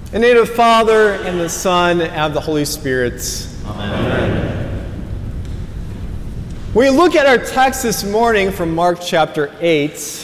In the name of the Father, and the Son, and of the Holy Spirit. Amen. We look at our text this morning from Mark chapter 8.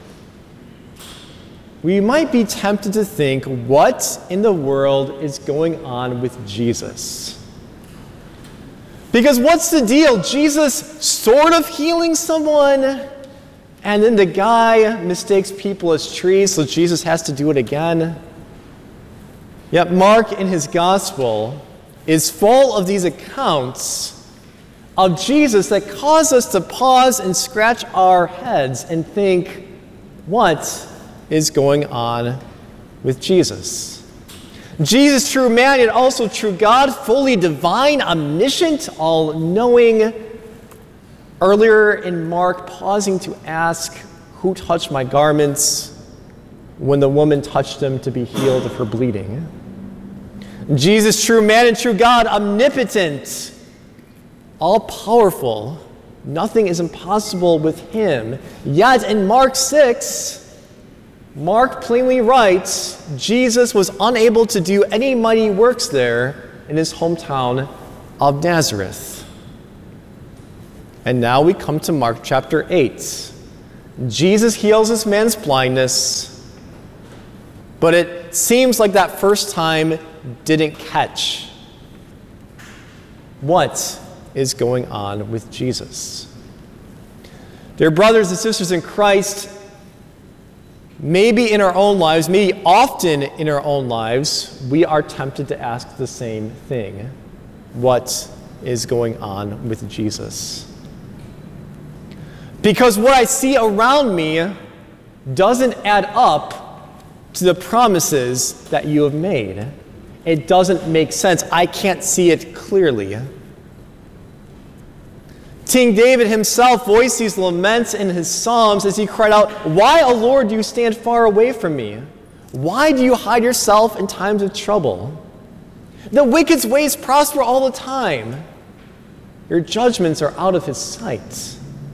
We might be tempted to think, what in the world is going on with Jesus? Because what's the deal? Jesus sort of healing someone, and then the guy mistakes people as trees, so Jesus has to do it again. Yet Mark in his gospel is full of these accounts of Jesus that cause us to pause and scratch our heads and think, what is going on with Jesus? Jesus, true man, yet also true God, fully divine, omniscient, all-knowing. Earlier in Mark, pausing to ask, who touched my garments? When the woman touched them to be healed of her bleeding. Jesus, true man and true God, omnipotent, all-powerful. Nothing is impossible with him. Yet in Mark 6, Mark plainly writes, Jesus was unable to do any mighty works there in his hometown of Nazareth. And now we come to Mark chapter 8. Jesus heals this man's blindness, but it seems like that first time didn't catch. What is going on with Jesus? Dear brothers and sisters in Christ, maybe in our own lives, maybe often in our own lives, we are tempted to ask the same thing. What is going on with Jesus? Because what I see around me doesn't add up to the promises that you have made. It doesn't make sense. I can't see it clearly. King David himself voiced these laments in his Psalms as he cried out, "Why, O Lord, do you stand far away from me? Why do you hide yourself in times of trouble? The wicked's ways prosper all the time. Your judgments are out of his sight."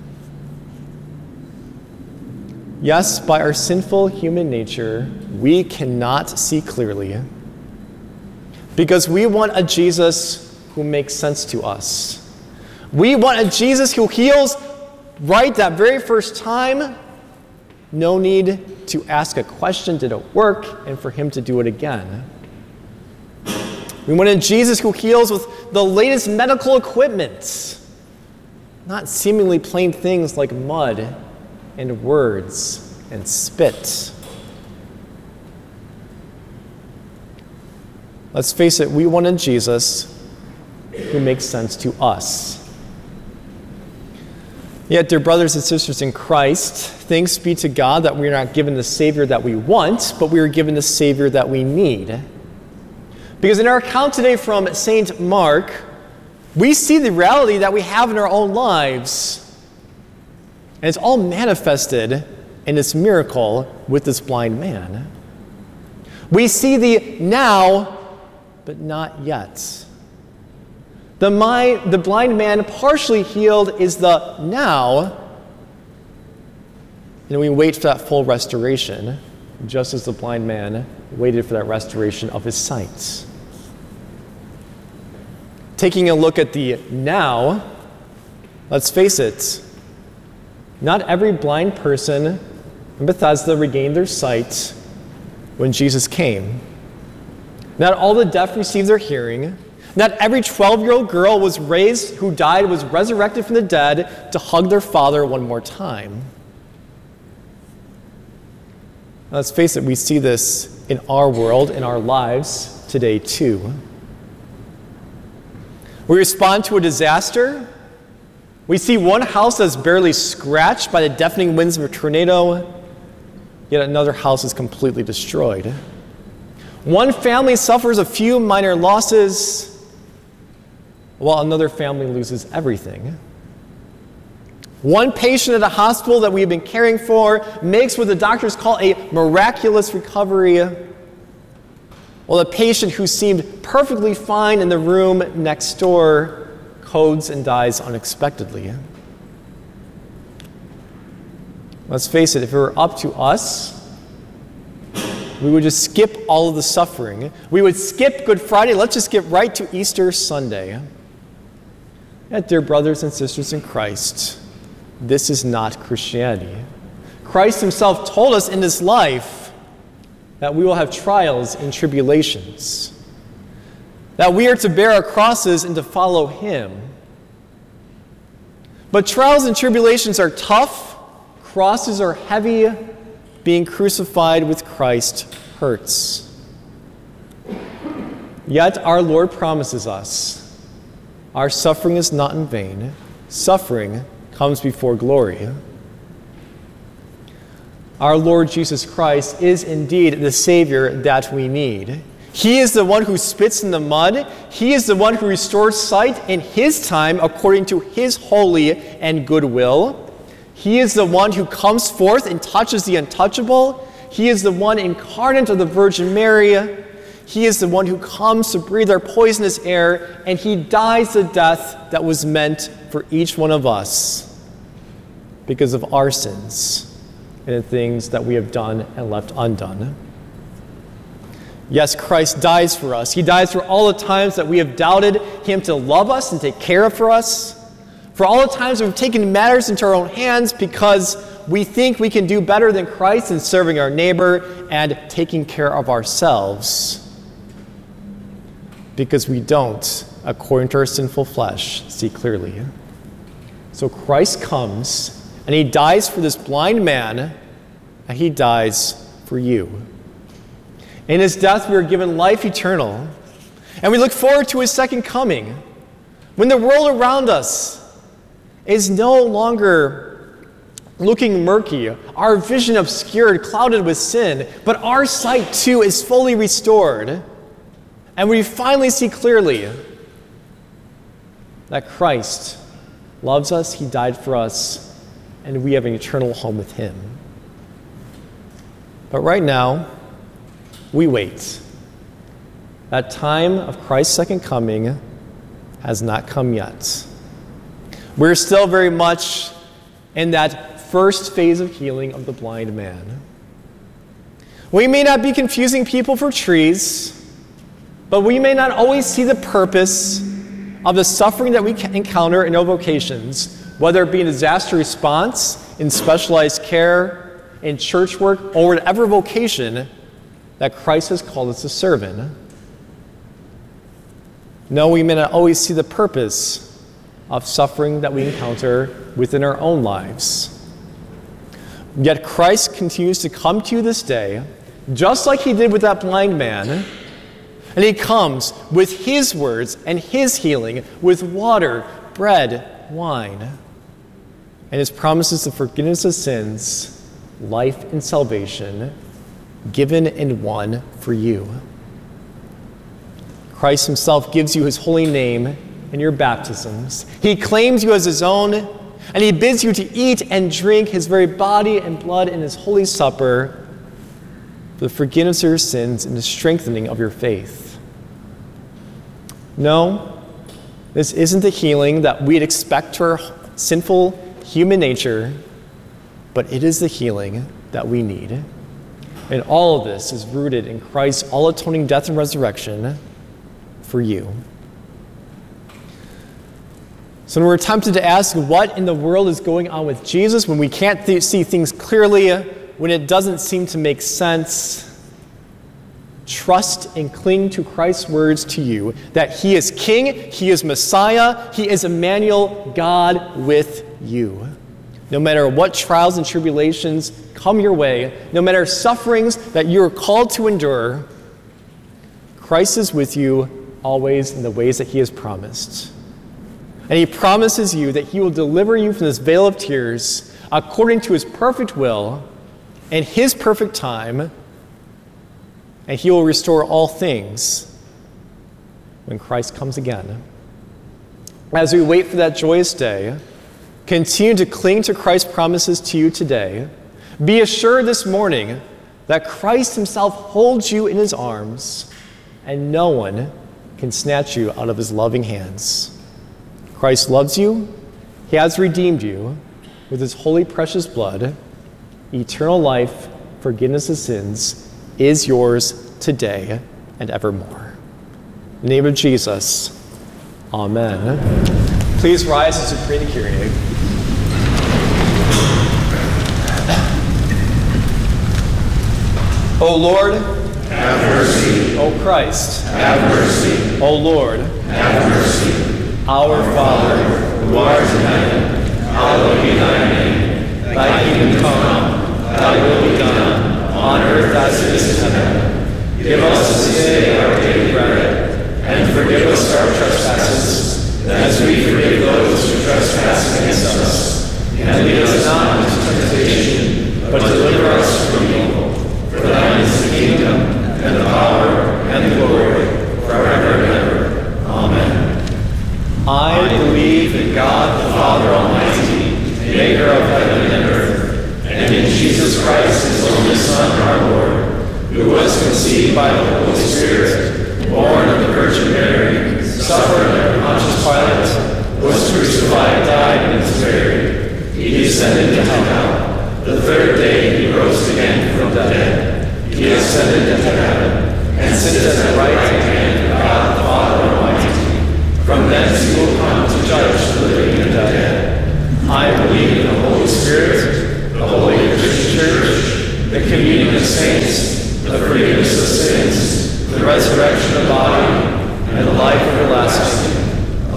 Yes, by our sinful human nature, we cannot see clearly because we want a Jesus who makes sense to us. We want a Jesus who heals right that very first time. No need to ask a question, did it work, and for him to do it again. We want a Jesus who heals with the latest medical equipment, not seemingly plain things like mud and words and spit. Let's face it, we want a Jesus who makes sense to us. Yet, dear brothers and sisters in Christ, thanks be to God that we are not given the Savior that we want, but we are given the Savior that we need. Because in our account today from St. Mark, we see the reality that we have in our own lives. And it's all manifested in this miracle with this blind man. We see the now, but not yet. The blind man partially healed is the now, and we wait for that full restoration, just as the blind man waited for that restoration of his sight. Taking a look at the now, let's face it, not every blind person in Bethesda regained their sight when Jesus came. Not all the deaf received their hearing. Not every 12-year-old girl who died was resurrected from the dead to hug their father one more time. Now, let's face it, we see this in our world, in our lives today too. We respond to a disaster. We see one house that's barely scratched by the deafening winds of a tornado, yet another house is completely destroyed. One family suffers a few minor losses, while another family loses everything. One patient at a hospital that we've been caring for makes what the doctors call a miraculous recovery, while the patient who seemed perfectly fine in the room next door codes and dies unexpectedly. Let's face it, if it were up to us, we would just skip all of the suffering. We would skip Good Friday. Let's just get right to Easter Sunday. Yet, dear brothers and sisters in Christ, this is not Christianity. Christ himself told us in this life that we will have trials and tribulations, that we are to bear our crosses and to follow him. But trials and tribulations are tough, crosses are heavy, being crucified with Christ hurts. Yet our Lord promises us, our suffering is not in vain. Suffering comes before glory. Our Lord Jesus Christ is indeed the Savior that we need. He is the one who spits in the mud. He is the one who restores sight in his time according to his holy and good will. He is the one who comes forth and touches the untouchable. He is the one incarnate of the Virgin Mary. He is the one who comes to breathe our poisonous air, and he dies the death that was meant for each one of us because of our sins and the things that we have done and left undone. Yes, Christ dies for us. He dies for all the times that we have doubted him to love us and take care of for us, for all the times we've taken matters into our own hands because we think we can do better than Christ in serving our neighbor and taking care of ourselves, because we don't, according to our sinful flesh, see clearly. So Christ comes, and he dies for this blind man, and he dies for you. In his death, we are given life eternal, and we look forward to his second coming, when the world around us is no longer looking murky, our vision obscured, clouded with sin, but our sight too is fully restored. And we finally see clearly that Christ loves us, he died for us, and we have an eternal home with him. But right now, we wait. That time of Christ's second coming has not come yet. We're still very much in that first phase of healing of the blind man. We may not be confusing people for trees, but we may not always see the purpose of the suffering that we encounter in our vocations, whether it be in disaster response, in specialized care, in church work, or whatever vocation that Christ has called us to serve in. No, we may not always see the purpose of suffering that we encounter within our own lives. Yet Christ continues to come to you this day, just like he did with that blind man. And he comes with his words and his healing, with water, bread, wine, and his promises of forgiveness of sins, life and salvation, given and won for you. Christ himself gives you his holy name in your baptisms. He claims you as his own, and he bids you to eat and drink his very body and blood in his holy supper, for the forgiveness of your sins and the strengthening of your faith. No, this isn't the healing that we'd expect to our sinful human nature, but it is the healing that we need. And all of this is rooted in Christ's all-atoning death and resurrection for you. So when we're tempted to ask what in the world is going on with Jesus, when we can't see things clearly, when it doesn't seem to make sense, trust and cling to Christ's words to you that he is King, he is Messiah, he is Emmanuel, God with you. No matter what trials and tribulations come your way, no matter sufferings that you are called to endure, Christ is with you always in the ways that he has promised. And he promises you that he will deliver you from this vale of tears according to his perfect will and his perfect time, and he will restore all things when Christ comes again. As we wait for that joyous day, continue to cling to Christ's promises to you today. Be assured this morning that Christ himself holds you in his arms, and no one can snatch you out of his loving hands. Christ loves you. He has redeemed you with his holy, precious blood, eternal life, forgiveness of sins, is yours today and evermore. In the name of Jesus, amen. Please rise as we pray the Kyrie. O Lord, have mercy. O Christ, Have mercy. O Lord, Have mercy. our Father, Who art in heaven, hallowed be thy name. thy kingdom come, thy will be done, on earth as it is in heaven. Give us this day our daily bread, and forgive us our trespasses, as we forgive those who trespass against us. And lead us not into temptation, but deliver us from evil. For thine is the kingdom, and the power, and the glory, forever and ever. Amen. I believe in God the Father Almighty, Maker of heaven and earth, and in Jesus Christ, his only Son, our Lord, who was conceived by the Holy Spirit, born of the Virgin Mary, suffered under Pontius Pilate, was crucified, died, and was buried. He descended into hell. The third day he rose again from the dead. He ascended into heaven, and sits at the right hand of God the Father Almighty. From thence he will come to judge the living and the dead. I believe in the Holy Spirit, the Holy Christian Church, the communion of saints, the forgiveness of sins, the resurrection of the body, and the life everlasting.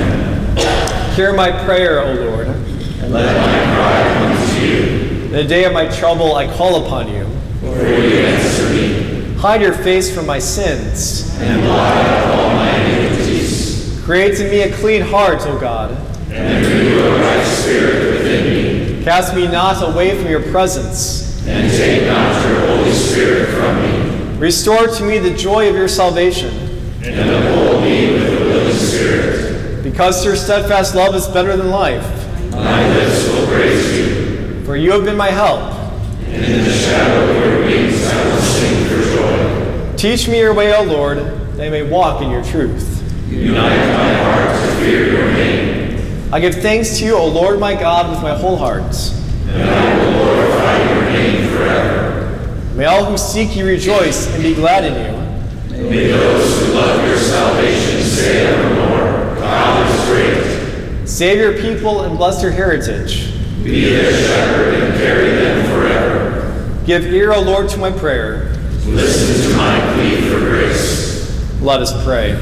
Amen. Hear my prayer, O Lord. And let my cry come to you. In the day of my trouble I call upon you. For you answer me, Hide your face from my sins. and blot out all my iniquities. Create in me a clean heart, O God. And renew a right spirit within me. Cast me not away from your presence. And take not your Holy Spirit from me. Restore to me the joy of your salvation. And uphold me with a willing spirit. Because your steadfast love is better than life. My lips will praise you. For you have been my help. And in the shadow of your wings I will sing for joy. Teach me your way, O Lord, that I may walk in your truth. Unite my heart to fear your name. I give thanks to you, O Lord my God, with my whole heart. And I will glorify your name forever. May all who seek you rejoice and be glad in you. May those who love your salvation say evermore, God is great. Save your people and bless their heritage. Be their shepherd and carry them forever. Give ear, O Lord, to my prayer. Listen to my plea for grace. Let us pray.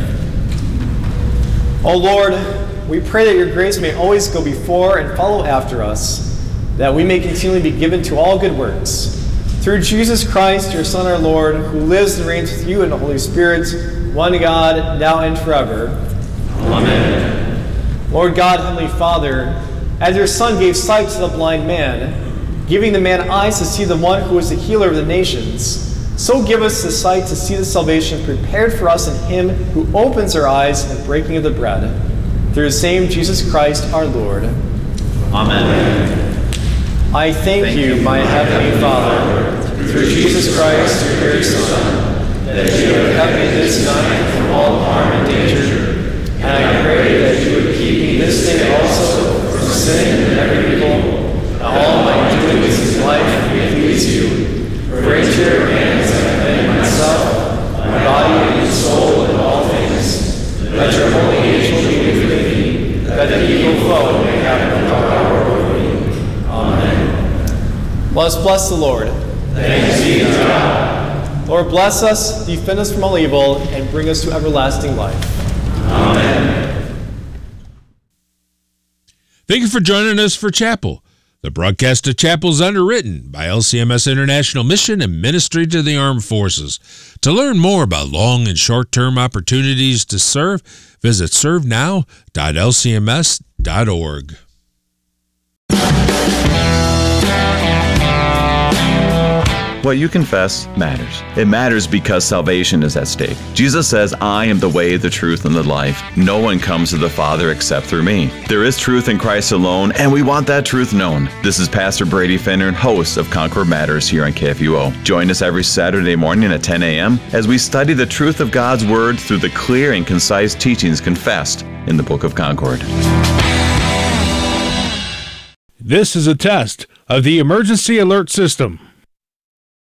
O Lord, we pray that your grace may always go before and follow after us, that we may continually be given to all good works. Through Jesus Christ, your Son, our Lord, who lives and reigns with you in the Holy Spirit, one God, now and forever. Amen. Lord God, Heavenly Father, as your Son gave sight to the blind man, giving the man eyes to see the one who is the healer of the nations, so give us the sight to see the salvation prepared for us in him who opens our eyes in the breaking of the bread. Through the same Jesus Christ our Lord. Amen. I thank you, my heavenly Father, through Jesus Christ, your dear Son, that you have kept me this night from all harm and danger. And I pray that you would keep me this day also from sin and every evil, and all my doings in life may please you. For into your hands I commend myself, my body and soul, and all things. Let your holy angel be with me, that the evil foe may have no power over me. Amen. Let us bless the Lord. Thanks be to God. Lord, bless us, defend us from all evil, and bring us to everlasting life. Amen. Thank you for joining us for Chapel. The broadcast of Chapel is underwritten by LCMS International Mission and Ministry to the Armed Forces. To learn more about long and short-term opportunities to serve, visit servenow.lcms.org. What you confess matters. It matters because salvation is at stake. Jesus says, I am the way, the truth, and the life. No one comes to the Father except through me. There is truth in Christ alone, and we want that truth known. This is Pastor Brady Finner, host of Concord Matters here on KFUO. Join us every Saturday morning at 10 a.m. as we study the truth of God's Word through the clear and concise teachings confessed in the Book of Concord. This is a test of the emergency alert system.